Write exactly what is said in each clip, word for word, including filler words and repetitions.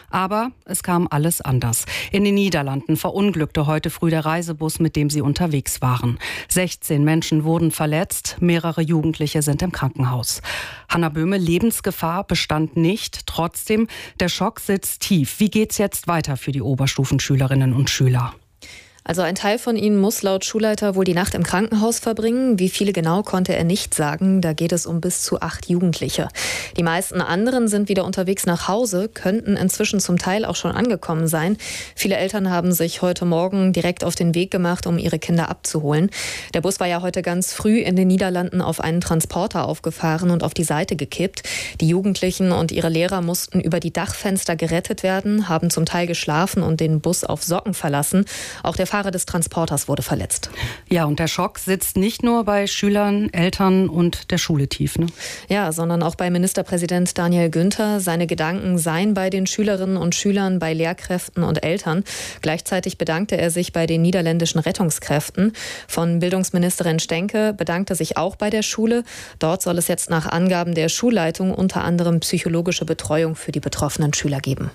Aber es kam alles anders. In den Niederlanden verunglückte heute früh der Reisebus, mit dem sie unterwegs waren. sechzehn Menschen wurden verletzt, mehrere Jugendliche sind im Krankenhaus. Hanna Böhme, Lebensgefahr bestand nicht. Trotzdem, der Schock sitzt tief. Wie geht's jetzt weiter für die Oberstufenschülerinnen und Schüler? Also ein Teil von ihnen muss laut Schulleiter wohl die Nacht im Krankenhaus verbringen. Wie viele genau, konnte er nicht sagen. Da geht es um bis zu acht Jugendliche. Die meisten anderen sind wieder unterwegs nach Hause, könnten inzwischen zum Teil auch schon angekommen sein. Viele Eltern haben sich heute Morgen direkt auf den Weg gemacht, um ihre Kinder abzuholen. Der Bus war ja heute ganz früh in den Niederlanden auf einen Transporter aufgefahren und auf die Seite gekippt. Die Jugendlichen und ihre Lehrer mussten über die Dachfenster gerettet werden, haben zum Teil geschlafen und den Bus auf Socken verlassen. Auch der Fahrer des Transporters wurde verletzt. Ja, und der Schock sitzt nicht nur bei Schülern, Eltern und der Schule tief, ne? Ja, sondern auch bei Ministerpräsident Daniel Günther. Seine Gedanken seien bei den Schülerinnen und Schülern, bei Lehrkräften und Eltern. Gleichzeitig bedankte er sich bei den niederländischen Rettungskräften. Von Bildungsministerin Stenke bedankte sich auch bei der Schule. Dort soll es jetzt nach Angaben der Schulleitung unter anderem psychologische Betreuung für die betroffenen Schüler geben.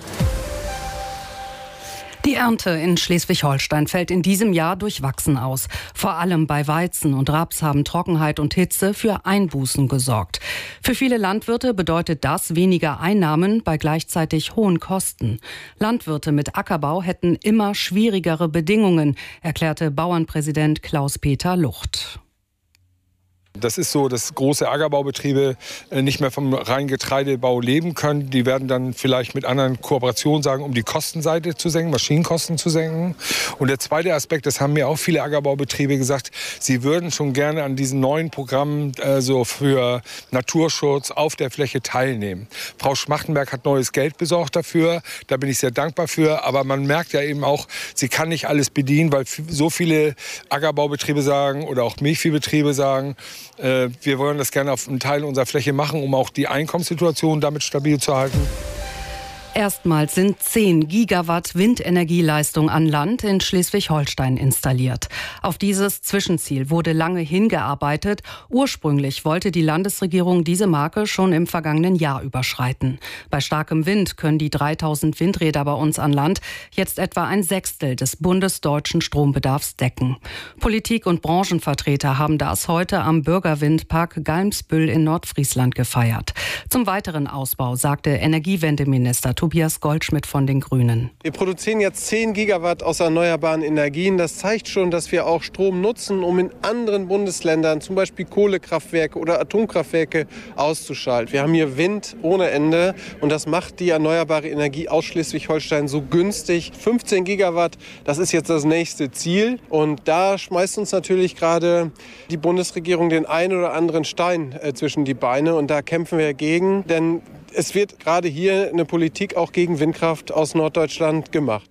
Die Ernte in Schleswig-Holstein fällt in diesem Jahr durchwachsen aus. Vor allem bei Weizen und Raps haben Trockenheit und Hitze für Einbußen gesorgt. Für viele Landwirte bedeutet das weniger Einnahmen bei gleichzeitig hohen Kosten. Landwirte mit Ackerbau hätten immer schwierigere Bedingungen, erklärte Bauernpräsident Klaus-Peter Lucht. Das ist so, dass große Ackerbaubetriebe nicht mehr vom reinen Getreidebau leben können. Die werden dann vielleicht mit anderen Kooperationen sagen, um die Kostenseite zu senken, Maschinenkosten zu senken. Und der zweite Aspekt, das haben mir auch viele Ackerbaubetriebe gesagt, sie würden schon gerne an diesen neuen Programmen äh, so für Naturschutz auf der Fläche teilnehmen. Frau Schmachtenberg hat neues Geld besorgt dafür, da bin ich sehr dankbar für. Aber man merkt ja eben auch, sie kann nicht alles bedienen, weil so viele Ackerbaubetriebe sagen oder auch Milchviehbetriebe sagen, wir wollen das gerne auf einem Teil unserer Fläche machen, um auch die Einkommenssituation damit stabil zu halten. Erstmals sind zehn Gigawatt Windenergieleistung an Land in Schleswig-Holstein installiert. Auf dieses Zwischenziel wurde lange hingearbeitet. Ursprünglich wollte die Landesregierung diese Marke schon im vergangenen Jahr überschreiten. Bei starkem Wind können die dreitausend Windräder bei uns an Land jetzt etwa ein Sechstel des bundesdeutschen Strombedarfs decken. Politik und Branchenvertreter haben das heute am Bürgerwindpark Galmsbüll in Nordfriesland gefeiert. Zum weiteren Ausbau sagte Energiewendeminister Tobias Goldschmidt von den Grünen. Wir produzieren jetzt zehn Gigawatt aus erneuerbaren Energien. Das zeigt schon, dass wir auch Strom nutzen, um in anderen Bundesländern zum Beispiel Kohlekraftwerke oder Atomkraftwerke auszuschalten. Wir haben hier Wind ohne Ende und das macht die erneuerbare Energie aus Schleswig-Holstein so günstig. fünfzehn Gigawatt, das ist jetzt das nächste Ziel. Und da schmeißt uns natürlich gerade die Bundesregierung den einen oder anderen Stein äh, zwischen die Beine. Und da kämpfen wir gegen, denn es wird gerade hier eine Politik auch gegen Windkraft aus Norddeutschland gemacht.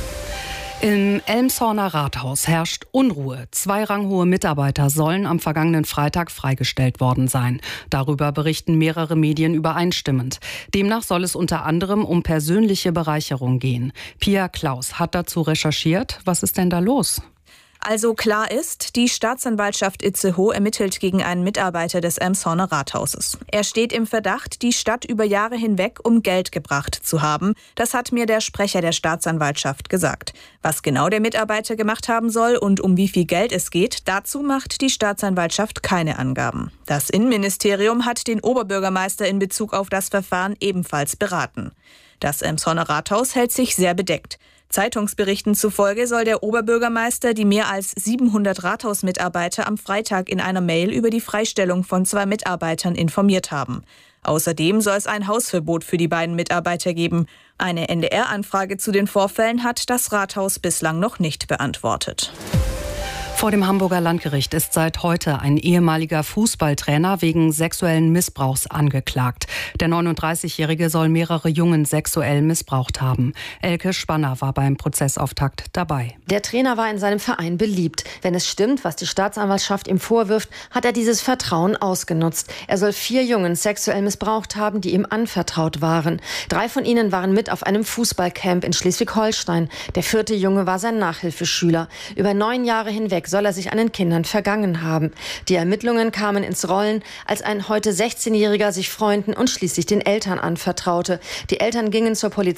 Im Elmshorner Rathaus herrscht Unruhe. Zwei ranghohe Mitarbeiter sollen am vergangenen Freitag freigestellt worden sein. Darüber berichten mehrere Medien übereinstimmend. Demnach soll es unter anderem um persönliche Bereicherung gehen. Pia Klaus hat dazu recherchiert. Was ist denn da los? Also klar ist, die Staatsanwaltschaft Itzehoe ermittelt gegen einen Mitarbeiter des Elmshorner Rathauses. Er steht im Verdacht, die Stadt über Jahre hinweg um Geld gebracht zu haben. Das hat mir der Sprecher der Staatsanwaltschaft gesagt. Was genau der Mitarbeiter gemacht haben soll und um wie viel Geld es geht, dazu macht die Staatsanwaltschaft keine Angaben. Das Innenministerium hat den Oberbürgermeister in Bezug auf das Verfahren ebenfalls beraten. Das Elmshorner Rathaus hält sich sehr bedeckt. Zeitungsberichten zufolge soll der Oberbürgermeister die mehr als siebenhundert Rathausmitarbeiter am Freitag in einer Mail über die Freistellung von zwei Mitarbeitern informiert haben. Außerdem soll es ein Hausverbot für die beiden Mitarbeiter geben. Eine N D R-Anfrage zu den Vorfällen hat das Rathaus bislang noch nicht beantwortet. Vor dem Hamburger Landgericht ist seit heute ein ehemaliger Fußballtrainer wegen sexuellen Missbrauchs angeklagt. Der neununddreißigjährige soll mehrere Jungen sexuell missbraucht haben. Elke Spanner war beim Prozessauftakt dabei. Der Trainer war in seinem Verein beliebt. Wenn es stimmt, was die Staatsanwaltschaft ihm vorwirft, hat er dieses Vertrauen ausgenutzt. Er soll vier Jungen sexuell missbraucht haben, die ihm anvertraut waren. Drei von ihnen waren mit auf einem Fußballcamp in Schleswig-Holstein. Der vierte Junge war sein Nachhilfeschüler. Über neun Jahre hinweg soll er sich an den Kindern vergangen haben. Die Ermittlungen kamen ins Rollen, als ein heute sechzehnjähriger sich Freunden und schließlich den Eltern anvertraute. Die Eltern gingen zur Polizei